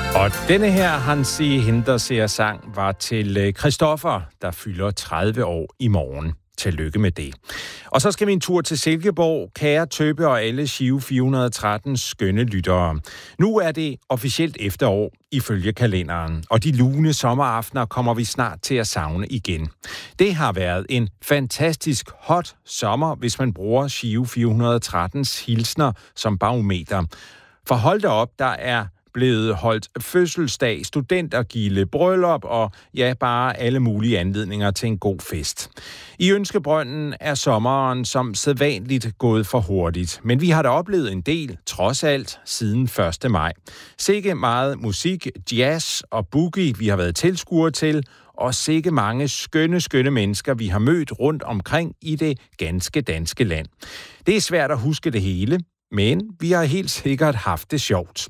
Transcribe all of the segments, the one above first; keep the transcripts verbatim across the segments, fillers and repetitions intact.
Og denne her Hansi Hinterseer sang var til Christoffer, der fylder tredive år i morgen. Tillykke med det. Og så skal vi en tur til Silkeborg, kære Tøbe og alle Giro fire hundrede og tretten skønne lyttere. Nu er det officielt efterår ifølge kalenderen, og de lune sommeraftener kommer vi snart til at savne igen. Det har været en fantastisk hot sommer, hvis man bruger Giro fire hundrede og trettens hilsner som barometer. For hold da op, der er blevet holdt fødselsdag, studentergilde, bryllup og ja, bare alle mulige anledninger til en god fest. I Ønskebrønden er sommeren som sædvanligt gået for hurtigt, men vi har da oplevet en del, trods alt, siden første maj. Sikke meget musik, jazz og boogie, vi har været tilskuere til, og sikke mange skønne, skønne mennesker, vi har mødt rundt omkring i det ganske danske land. Det er svært at huske det hele, men vi har helt sikkert haft det sjovt.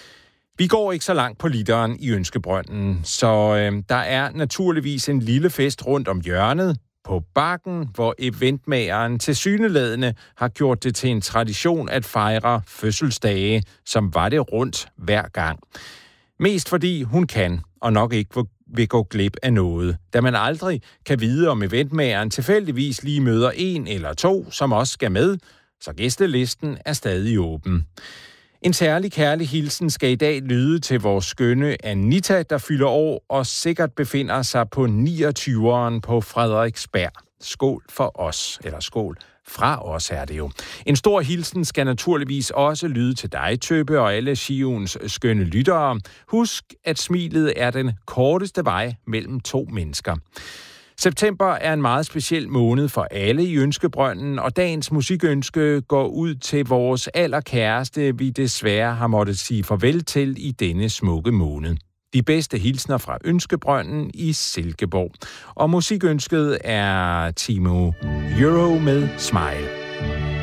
Vi går ikke så langt på literen i Ønskebrønden, så øh, der er naturligvis en lille fest rundt om hjørnet på Bakken, hvor eventmageren tilsyneladende har gjort det til en tradition at fejre fødselsdage, som var det rundt hver gang. Mest fordi hun kan, og nok ikke vil gå glip af noget, da man aldrig kan vide, om eventmageren tilfældigvis lige møder en eller to, som også skal med, så gæstelisten er stadig åben. En særlig kærlig hilsen skal i dag lyde til vores skønne Anita, der fylder år og sikkert befinder sig på niogtyveren på Frederiksberg. Skål for os, eller skål fra os er det jo. En stor hilsen skal naturligvis også lyde til dig, Tøbe, og alle Giroens skønne lyttere. Husk, at smilet er den korteste vej mellem to mennesker. September er en meget speciel måned for alle i Ønskebrønden, og dagens musikønske går ud til vores allerkæreste, vi desværre har måttet sige farvel til i denne smukke måned. De bedste hilsner fra Ønskebrønden i Silkeborg. Og musikønsket er Timo Euro med Smile.